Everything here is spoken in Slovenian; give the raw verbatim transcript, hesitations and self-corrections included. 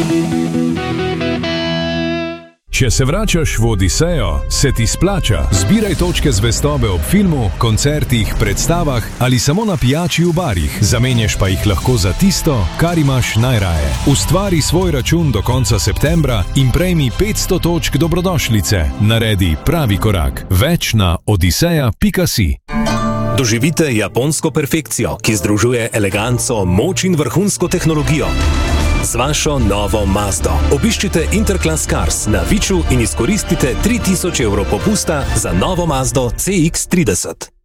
Če se vračaš v Odisejo, se ti splača. Zbiraj točke zvestobe ob filmu, koncertih, predstavah ali samo na pijači v barih. Zamenjaš pa jih lahko za tisto, kar imaš najraje. Ustvari svoj račun do konca septembra in prejmi petsto točk dobrodošlice. Naredi pravi korak. Več na odiseja pika si. Doživite japonsko perfekcijo, ki združuje eleganco, moč in vrhunsko tehnologijo. Z vašo novo Mazdo. Obiščite Interclass Cars na Viču in izkoristite tri tisoč evrov popusta za novo Mazdo C X trideset.